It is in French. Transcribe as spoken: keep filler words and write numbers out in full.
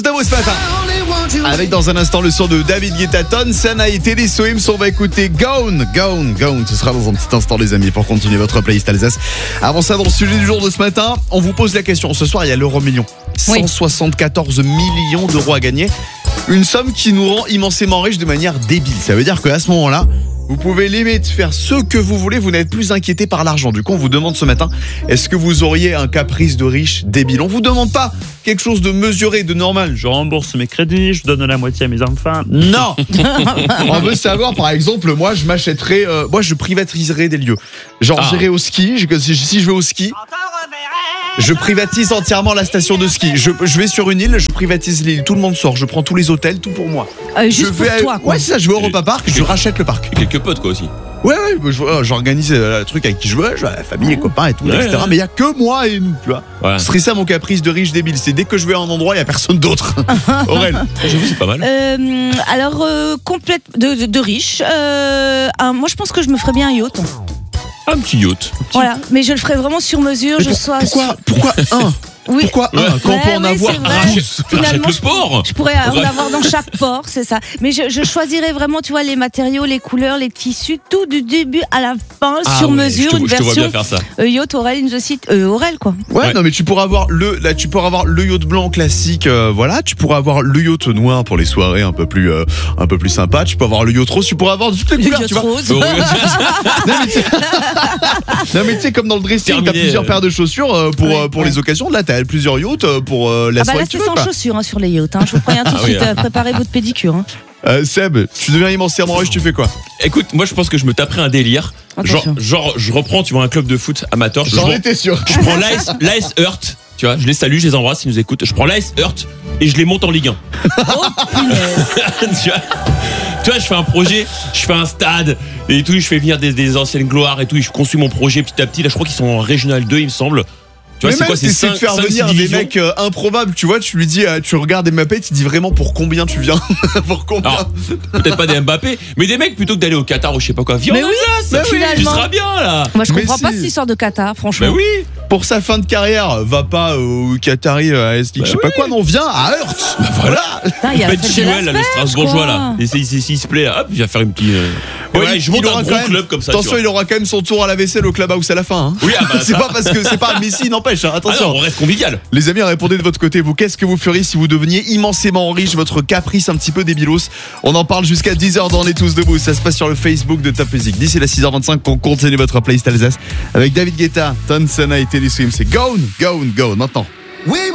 Debout ce matin. Avec dans un instant le son de David Guetta, Sana et Teddy Swims. On va écouter Gone, Gone, Gone. Ce sera dans un petit instant les amis pour continuer votre playlist Alsace. Avant ça, dans le sujet du jour de ce matin, on vous pose la question. Ce soir il y a l'euro million, cent soixante-quatorze millions d'euros à gagner. Une somme qui nous rend immensément riches de manière débile. Ça veut dire qu'à ce moment-là, vous pouvez limite faire ce que vous voulez, vous n'êtes plus inquiété par l'argent. Du coup, on vous demande ce matin, est-ce que vous auriez un caprice de riche débile ? On vous demande pas quelque chose de mesuré, de normal. Je rembourse mes crédits, je donne la moitié à mes enfants. Non. On veut savoir, par exemple, moi, je m'achèterais, euh, moi, je privatiserais des lieux. Genre, ah. j'irais au ski, je, si, si je vais au ski, je privatise entièrement la station de ski. Je, je vais sur une île, je privatise l'île. Tout le monde sort, je prends tous les hôtels, tout pour moi. Euh, juste je pour vais, toi, quoi. Ouais, c'est ça, je vais au Europa Park, je rachète le parc. Et quelques potes, quoi, aussi. Ouais, ouais, je, j'organise le truc avec qui je veux, je la famille, les copains et tout, ouais, et cetera. Ouais. Mais il y a que moi et nous, tu vois. Ouais. Ce serait ça mon caprice de riche débile. C'est dès que je vais à un endroit, il y a personne d'autre. Aurel. J'avoue, c'est pas mal. Euh, alors, euh, complète de, de, de riche. Euh, un, moi, je pense que je me ferais bien un yacht. Un petit yacht. Voilà, mais je le ferais vraiment sur mesure. Mais je pour, sois pourquoi, pourquoi un Oui. Pourquoi un ouais. Quand ouais, on peut en oui, avoir Finalement, le sport. Je pourrais en avoir dans chaque port, c'est ça. Mais je, je choisirais vraiment, tu vois, les matériaux, les couleurs, les tissus, tout du début à la fin, ah sur ouais, mesure, te, une je version. Te vois bien faire ça. Euh, yacht Aurel, je cite euh, Aurel quoi. Ouais, ouais, non mais tu pourras avoir le, là tu pourras avoir le yacht blanc classique, euh, voilà. Tu pourras avoir le yacht noir pour les soirées un peu plus, euh, un peu plus sympa. Tu peux avoir le yacht rose. Tu pourras avoir toutes les le couleurs, yacht tu vois. Rose. Non mais tu sais comme dans le dressing, Terminé, t'as plusieurs euh... paires de chaussures euh, pour ouais, pour ouais. les occasions. Là t'as plusieurs yachts pour euh, la ah bah soirée là, que tu c'est veux. sans Quoi. chaussures hein, sur les yachts. Hein. Je vous préviens tout de suite. Ah oui, préparez votre pédicure. Hein. Euh, Seb, tu deviens immensément riche, tu fais quoi ? Écoute, moi je pense que je me taperais un délire. Genre, genre, je reprends, tu vois, un club de foot amateur. J'en je étais sûr. Je prends l'A S, l'A S Heurt, tu vois, je les salue, je les embrasse, ils nous écoutent. Je prends l'A S Heurt et je les monte en Ligue un. Oh, tu vois, tu vois, je fais un projet, je fais un stade et tout, je fais venir des, des anciennes gloires et tout, et je construis mon projet petit à petit. Là, je crois qu'ils sont en Régional deux, il me semble. Tu vois, mais c'est quoi, c'est de faire venir des mecs euh, improbables, tu vois, tu lui dis, euh, tu regardes Mbappé, tu dis vraiment pour combien tu viens. Pour combien. Alors, peut-être pas des Mbappé, mais des mecs plutôt que d'aller au Qatar ou je sais pas quoi. Viens mais en oui, Alsace, oui, tu seras bien là. Moi je mais comprends si. pas cette histoire de Qatar, franchement. Mais oui. Pour sa fin de carrière, va pas au Qatari, à S Ligue, bah je sais oui. pas quoi, non, viens à Heurt. Bah voilà. Putain, y a Ben Chilwell, le Strasbourgeois là. Et s'il se plaît, hop, il va faire une petite. Euh... Ouais, ouais, je monte un gros club comme ça. Attention, il aura quand même son tour à la vaisselle au clubhouse à la fin. Hein. Oui, ah bah, c'est pas parce que c'est pas Messi, n'empêche. Hein, attention. Ah non, on reste convivial. Les amis, répondez de votre côté. Vous, qu'est-ce que vous feriez si vous deveniez immensément riche, votre caprice un petit peu débilos ? On en parle jusqu'à dix heures dans On est tous debout. Ça se passe sur le Facebook de Top Music. D'ici la six heures vingt-cinq, on continue votre playlist Alsace avec David Guetta, Sana et Teddy Swims. C'est Gone, Gone, Gone. Maintenant. Oui.